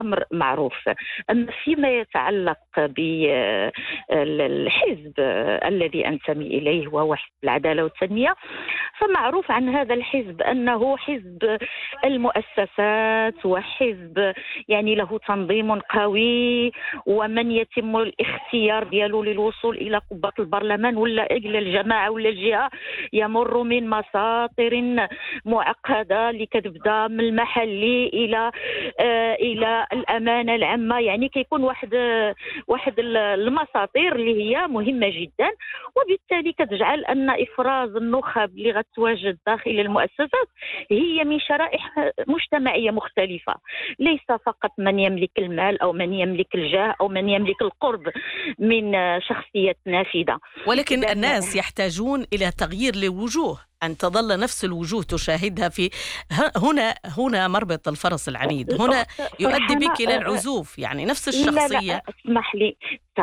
أمر معروف. أما فيما يتعلق بالحزب الذي أنتمي إليه وهو حزب العدالة والتنمية، فمعروف عن هذا الحزب أنه حزب المؤسسات وحزب يعني له تنظيم قوي، ومن يتم الاختيار ديالو للوصول إلى قبة البرلمان ولا إلى الجماعة ولا الجهة يمر من مساطر معقدة اللي كتبدا من المحلي إلى الأمانة العامة. يعني كيكون واحد المساطير اللي هي مهمة جدا، وبالتالي كتجعل أن إفراز النخب اللي غتواجد داخل المؤسسات هي من شرائح مجتمعية مختلفة، ليس فقط من يملك المال أو من يملك الجاه أو من يملك القرب من شخصية نافذة. ولكن الناس يحتاجون إلى تغيير للوجوه، أن تظل نفس الوجوه تشاهدها في هنا مربط الفرس العنيد، هنا يؤدي بك إلى العزوف، يعني نفس الشخصية. لا اسمح لي،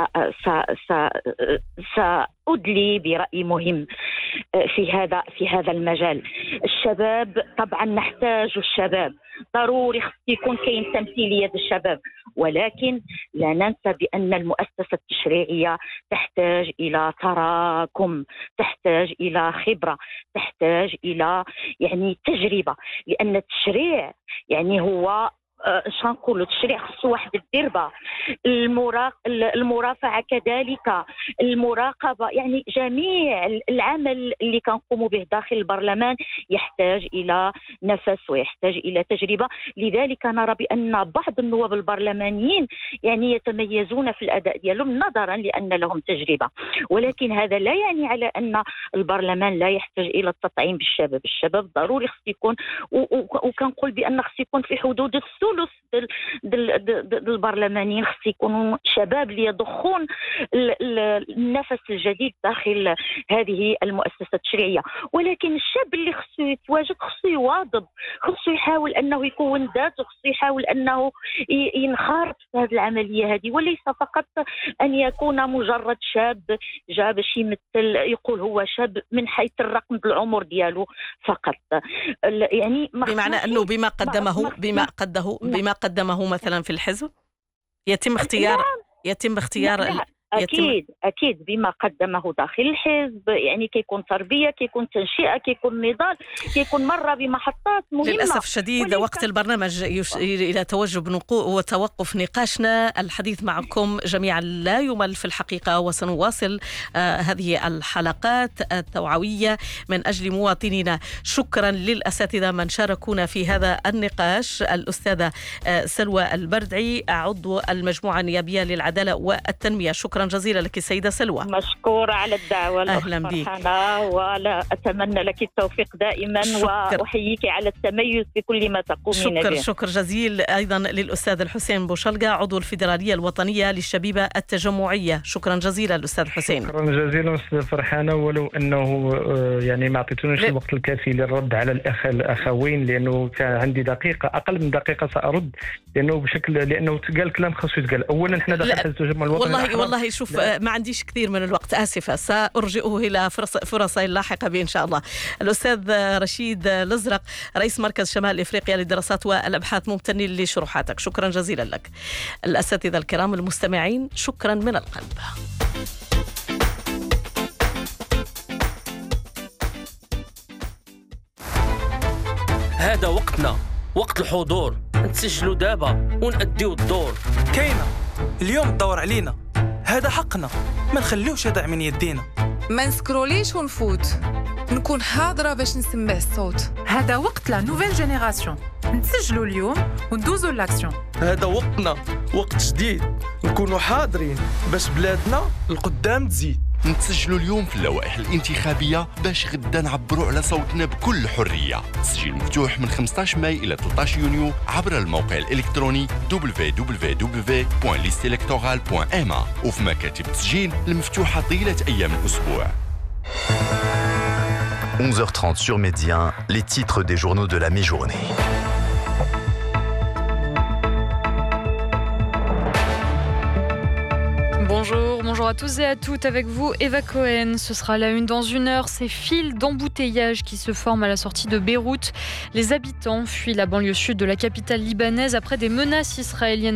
سأدلي برأي مهم في هذا المجال. الشباب طبعا نحتاج الشباب، ضروري خص يكون كاين تمثيلية الشباب، ولكن لا ننسى بأن المؤسسة التشريعية تحتاج إلى تراكم، تحتاج إلى خبرة، تحتاج إلى يعني تجربة، لأن التشريع يعني هو شنقول التشريع خصو واحد الدربة، المرافعة كذلك، المراقبة، يعني جميع العمل اللي كنقوم به داخل البرلمان يحتاج إلى نفس ويحتاج إلى تجربة. لذلك نرى بأن بعض النواب البرلمانيين يعني يتميزون في الأداء ديالهم نظرا لأن لهم تجربة، ولكن هذا لا يعني على أن البرلمان لا يحتاج إلى التطعيم بالشباب. الشباب ضروري خص يكون، وكنقول بأن خص يكون في حدود الثلث البرلمانيين خص يكونوا شباب ليضخون النفس الجديد داخل هذه المؤسسة التشريعية. ولكن الشاب اللي خصو يتواجد خصو يواظب، خصو يحاول أنه يكون ذاته، خصو يحاول أنه ينخرط في هذه العملية هذه، وليس فقط أن يكون مجرد شاب جاء باش يمثل يقول هو شاب من حيث الرقم العمر ديالو فقط. يعني بمعنى أنه بما قدمه مثلا في الحزب يتم اختيار أكيد بما قدمه داخل الحزب، يعني كيكون تربية، كيكون تنشئة، كيكون نضال، كيكون مرة بمحطات مهمة. للأسف الشديد وقت البرنامج إلى توجب وتوقف نقاشنا. الحديث معكم جميعا لا يمل في الحقيقة، وسنواصل هذه الحلقات التوعوية من أجل مواطنينا. شكرا للأساتذة من شاركونا في هذا النقاش. الأستاذة سلوى البردعي عضو المجموعة النيابية للعدالة والتنمية، شكرا جزيلا لك سيدة سلوى. مشكورة على الدعوة. أهلا بك، ولا أتمنى لك التوفيق دائما، وأحييك على التميز بكل ما تقومين به. شكر جزيل أيضا للأستاذ الحسين بوشلقة عضو الفيدرالية الوطنية للشبيبة التجمعية، شكرا جزيلا الأستاذ حسين. شكرا جزيلا أستاذ فرحانة، ولو أنه يعني ما أعطيتونيش الوقت الكافي للرد على الأخوين، لأنه كان عندي دقيقة، أقل من دقيقة سأرد، لأنه قال كلام خاصو يتقال. أولا إحنا داخل التجمع الوطني والله شوف ما عنديش كثير من الوقت، آسفة، سأرجئه إلى فرص لاحقة بإن شاء الله. الأستاذ رشيد الأزرق رئيس مركز شمال إفريقيا للدراسات والأبحاث، ممتنين لشروحاتك، شكرا جزيلا لك. الأساتذة الكرام المستمعين، شكرا من القلب. هذا وقتنا، وقت الحضور، نسجلوا دابا ونأديو الدور. كاينة اليوم تدور علينا، هذا حقنا، ما نخليوش يضيع من يدينا. ما نسكروليش ونفوت، نكون حاضرة باش نسمع الصوت. هذا وقت لا نوفيل جينيراسيون، نسجلوا اليوم وندوزوا لاكسيون. هذا وقتنا، وقت جديد، نكونوا حاضرين باش بلادنا القدام تزيد. نتسجلوا اليوم في اللوائح الانتخابية باش غدا نعبروا على صوتنا بكل حرية. تسجيل مفتوح من 15 ماي إلى 13 يونيو عبر الموقع الإلكتروني www.listelectorale.ma وفي مكاتب التسجيل المفتوحة طيلة أيام الأسبوع. 11h30 sur Médien, les titres des journaux de la mi-journée. Bonjour à tous et à toutes, avec vous Eva Cohen. Ce sera la une dans une heure. Ces files d'embouteillage qui se forment à la sortie de Beyrouth. Les habitants fuient la banlieue sud de la capitale libanaise après des menaces israéliennes